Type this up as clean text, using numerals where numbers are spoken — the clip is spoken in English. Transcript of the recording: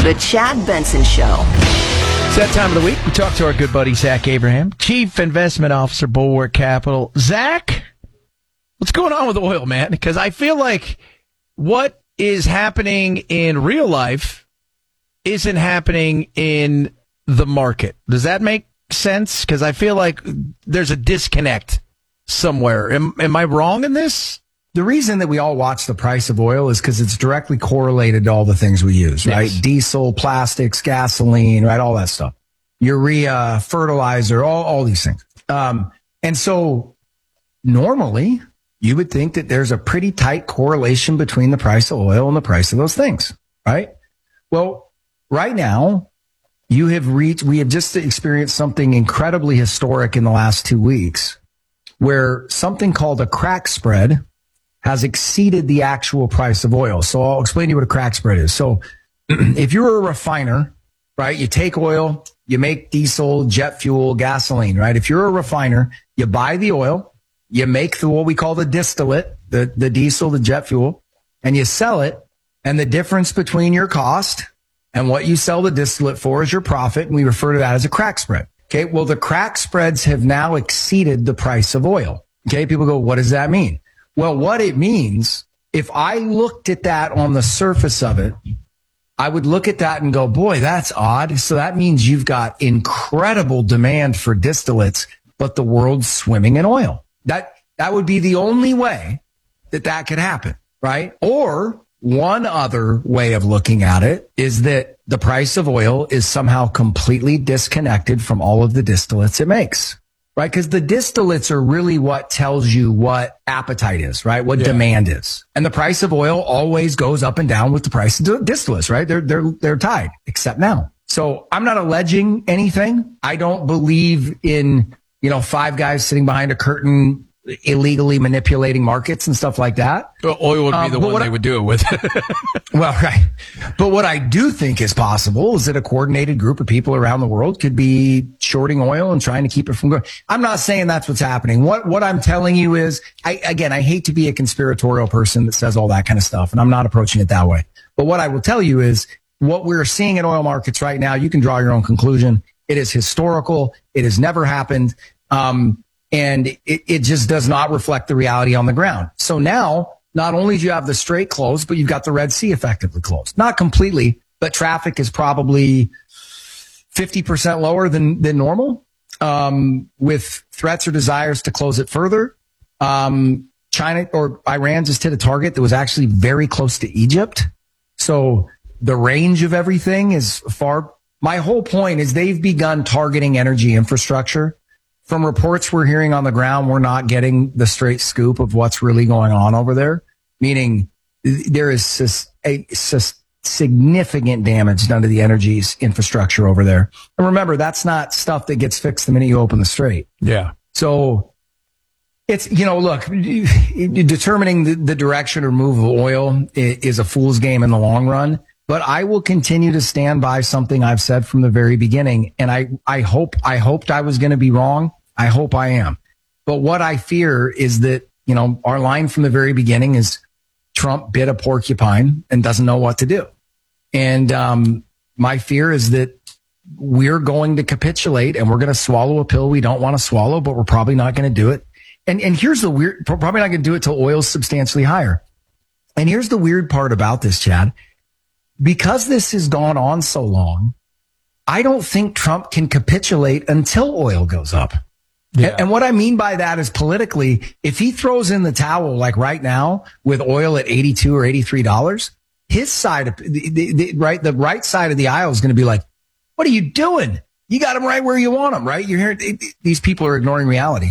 The Chad Benson Show. It's that time of the week. We talk to our good buddy, Zach Abraham, Chief Investment Officer, Bulwark Capital. Zach, what's going on with oil, man? Because I feel like what is happening in real life isn't happening in the market. Does that make sense? Because I feel like there's a disconnect somewhere. Am I wrong in this? The reason that we all watch the price of oil is because it's directly correlated to all the things we use, right? Yes. Diesel, plastics, gasoline, right? All that stuff. Urea, fertilizer, all these things. And so normally you would think that there's a pretty tight correlation between the price of oil and the price of those things, right? Well, right now we have just experienced something incredibly historic in the last 2 weeks where something called a crack spread has exceeded the actual price of oil. So I'll explain to you what a crack spread is. So if you're a refiner, right, you take oil, you make diesel, jet fuel, gasoline, right? If you're a refiner, you buy the oil, you make what we call the distillate, the diesel, the jet fuel, and you sell it. And the difference between your cost and what you sell the distillate for is your profit. And we refer to that as a crack spread. Okay. Well, the crack spreads have now exceeded the price of oil. Okay. People go, what does that mean? Well, what it means, if I looked at that on the surface of it, I would look at that and go, boy, that's odd. So that means you've got incredible demand for distillates, but the world's swimming in oil. That would be the only way that could happen, right? Or one other way of looking at it is that the price of oil is somehow completely disconnected from all of the distillates it makes. Right? Because the distillates are really what tells you what appetite is, right? What demand is. And the price of oil always goes up and down with the price of distillates, right? They're tied, except now. So I'm not alleging anything. I don't believe in, five guys sitting behind a curtain illegally manipulating markets and stuff like that. Well, oil would be the one they would do it with. Well, right. But what I do think is possible is that a coordinated group of people around the world could be shorting oil and trying to keep it from going. I'm not saying that's what's happening. What I'm telling you is, I hate to be a conspiratorial person that says all that kind of stuff, and I'm not approaching it that way. But what I will tell you is what we're seeing in oil markets right now, you can draw your own conclusion. It is historical. It has never happened. And it just does not reflect the reality on the ground. So now, not only do you have the Strait closed, but you've got the Red Sea effectively closed. Not completely, but traffic is probably 50% lower than normal, with threats or desires to close it further. China or Iran just hit a target that was actually very close to Egypt. So the range of everything is far. My whole point is they've begun targeting energy infrastructure. From reports we're hearing on the ground, we're not getting the straight scoop of what's really going on over there, meaning there is significant damage done to the energy infrastructure over there. And remember, that's not stuff that gets fixed the minute you open the strait. Yeah. So it's, look, determining the direction or move of oil is a fool's game in the long run. But I will continue to stand by something I've said from the very beginning. And I hoped I was going to be wrong. I hope I am. But what I fear is that, our line from the very beginning is Trump bit a porcupine and doesn't know what to do. And my fear is that we're going to capitulate and we're going to swallow a pill we don't want to swallow, but we're probably not going to do it. And here's the weird, probably not going to do it till oil's substantially higher. And here's the weird part about this, Chad. Because this has gone on so long, I don't think Trump can capitulate until oil goes up. Yeah. And what I mean by that is politically, if he throws in the towel like right now with oil at $82 or $83, his side of the right side of the aisle is going to be like, what are you doing? You got him right where you want him, right? You're hearing these people are ignoring reality.